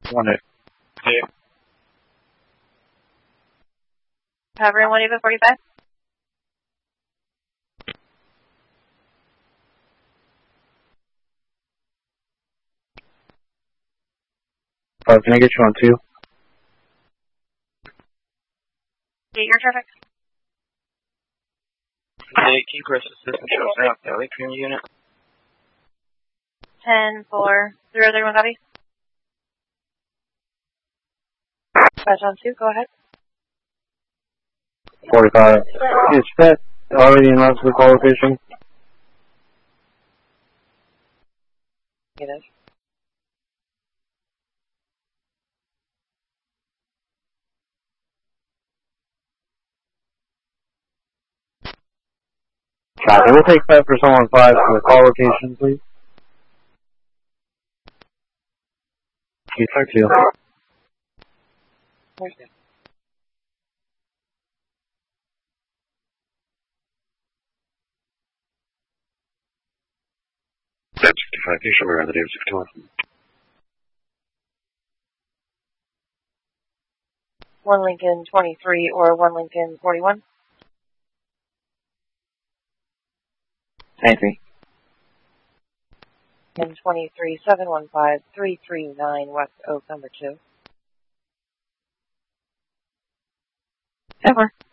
Want it. Yeah. Hovering 1 even 45. Can I get you on 2? Your traffic. Hey, key press assistant shows out. The Atrium unit. 10-4-0-31 copy. Press on 2, go ahead. 45. Is that already in the call location? It is. Copy. We'll take that for someone 5 for the call location, please. You talk to you. Where's it? That's 55. You show me around the damn 61. 1 Lincoln 23 or 1 Lincoln 41. 23. And 23 715 339 West Oak number 2. Ever.